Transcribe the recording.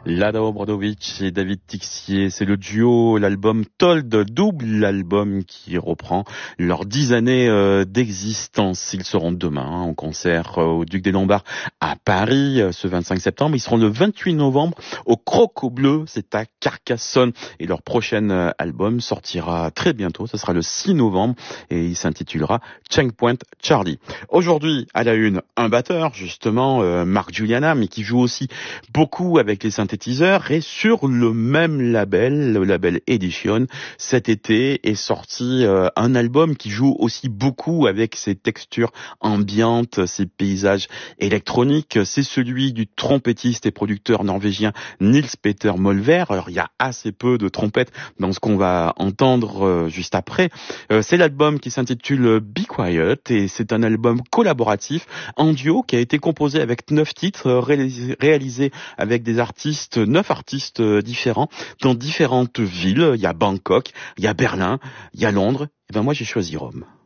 Lada Obradovic et David Tixier, c'est le duo, l'album Told, double album qui reprend leurs 10 années d'existence. Ils seront demain en concert au Duc des Lombards à Paris ce 25 septembre. Ils seront le 28 novembre au Croco Bleu, c'est à Carcassonne. Et leur prochain album sortira très bientôt, ce sera le 6 novembre et il s'intitulera Checkpoint Charlie. Aujourd'hui, à la une, un batteur justement, Mark Juliana, mais qui joue aussi beaucoup avec les synthétiseurs et sur le même label, le label Edition, cet été est sorti un album qui joue aussi beaucoup avec ses textures ambiantes, ses paysages électroniques. C'est celui du trompettiste et producteur norvégien Nils Petter Molvær. Alors il y a assez peu de trompettes dans ce qu'on va entendre juste après. C'est l'album qui s'intitule Be Quiet et c'est un album collaboratif en duo qui a été composé avec 9 titres réalisés avec des artistes, 9 artistes différents dans différentes villes. Il y a Bangkok, il y a Berlin, il y a Londres. Et ben moi j'ai choisi Rome.